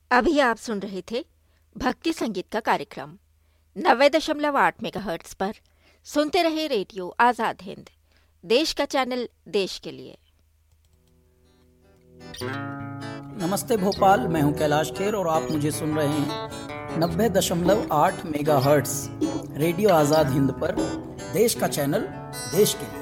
अभी आप सुन रहे थे भक्ति संगीत का कार्यक्रम 90.8 मेगाहर्ट्ज पर। सुनते रहे रेडियो आजाद हिंद, देश का चैनल, देश के लिए। नमस्ते भोपाल, मैं हूं कैलाश खेर और आप मुझे सुन रहे हैं 90.8 मेगाहर्ट्ज रेडियो आजाद हिंद पर, देश का चैनल, देश के लिए।